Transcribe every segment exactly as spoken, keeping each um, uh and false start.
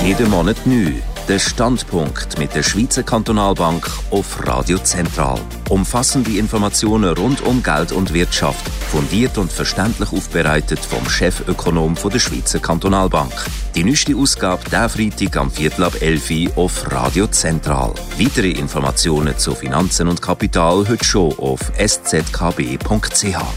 Jeden Monat neu. Der Standpunkt mit der Schweizer Kantonalbank auf Radio Zentral. Umfassende Informationen rund um Geld und Wirtschaft, fundiert und verständlich aufbereitet vom Chefökonom der Schweizer Kantonalbank. Die neueste Ausgabe diesen Freitag am Viertel ab elf Uhr auf Radio Zentral. Weitere Informationen zu Finanzen und Kapital heute schon auf s z k b punkt c h.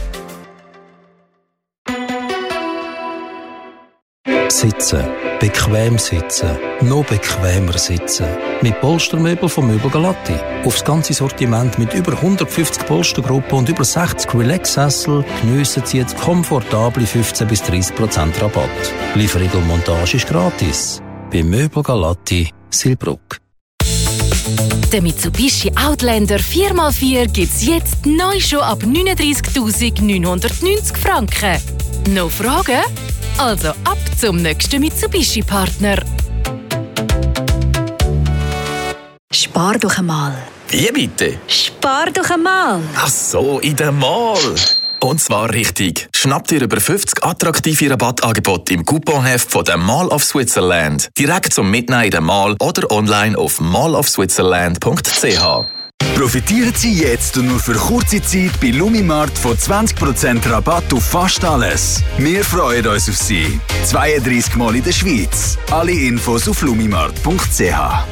Sitzen. Bequem sitzen. Noch bequemer sitzen. Mit Polstermöbel von Möbel Galatti. Aufs ganze Sortiment mit über hundertfünfzig Polstergruppen und über sechzig Relax-Sessel geniessen Sie jetzt komfortable fünfzehn bis dreißig Prozent Rabatt. Lieferung und Montage ist gratis. Bei Möbel Galatti, Silbruck. Der Mitsubishi Outlander vier mal vier gibt's jetzt neu schon ab neununddreissigtausendneunhundertneunzig Franken. Noch Fragen? Also ab zum nächsten Mitsubishi-Partner. Spar doch einmal. Wie bitte? Spar doch einmal. Ach so, in der Mall. Und zwar richtig. Schnapp dir über fünfzig attraktive Rabattangebote im Couponheft von der Mall of Switzerland. Direkt zum Mitnehmen in der Mall oder online auf mall of switzerland punkt c h. Profitieren Sie jetzt und nur für kurze Zeit bei Lumimart von zwanzig Prozent Rabatt auf fast alles. Wir freuen uns auf Sie. zweiunddreissig Mal in der Schweiz. Alle Infos auf lumimart punkt c h.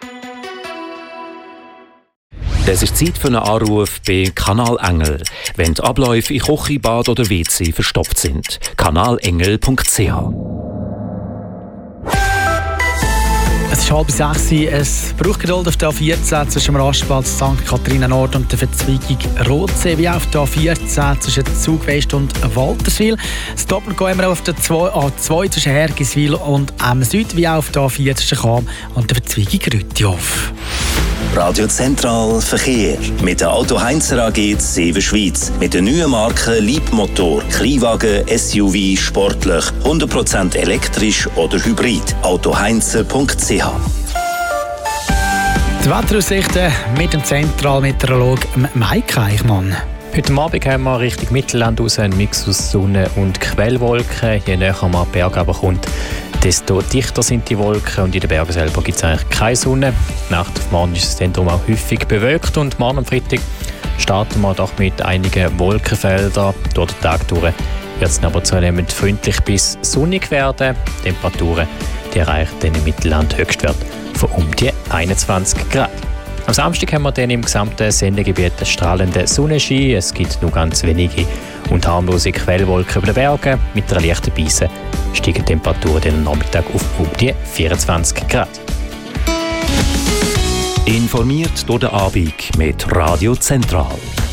Es ist Zeit für einen Anruf bei Kanal Engel, wenn die Abläufe in Küche, Bad oder W C verstopft sind. kanalengel punkt c h. Es ist halb sechs. Es braucht Geduld auf der A vierzehn zwischen dem Rastplatz Sankt Katharina Nord und der Verzweigung Rotsee, wie auf der A vierzehn zwischen Zug West und Walterswil. Das Doppel gehen wir auf der A zwei zwischen Hergiswil und M Süd, wie auf der A vier zwischen Cham und der Verzweigung Rüttihof. Radio Zentral Verkehr mit der Auto Heinzer A G Seven Schweiz. Mit den neuen Marken Leapmotor, Kleinwagen, S U V, sportlich, hundert Prozent elektrisch oder hybrid. auto heinzer punkt c h. Die Wetteraussichten mit dem Zentralmeteorolog Mike Eichmann. Heute Abend haben wir Richtung Mittelland aus einen Mix aus Sonne und Quellwolken. Je näher man an die Berge aber kommt, desto dichter sind die Wolken und in den Bergen selber gibt es eigentlich keine Sonne. Nacht auf morgen ist das Zentrum auch häufig bewölkt und morgen am Freitag starten wir doch mit einigen Wolkenfeldern. Durch den Tag durch wird es aber zunehmend freundlich bis sonnig werden. Die Temperaturen die erreichen dann im Mittelland Höchstwert von um die einundzwanzig Grad. Am Samstag haben wir dann im gesamten Sendegebiet strahlende Sonnenschein. Es gibt nur ganz wenige und harmlose Quellwolken über den Bergen. Mit einer leichten Brise steigen die Temperaturen den Nachmittag auf um die vierundzwanzig Grad. Informiert durch den Abend mit Radio Zentral.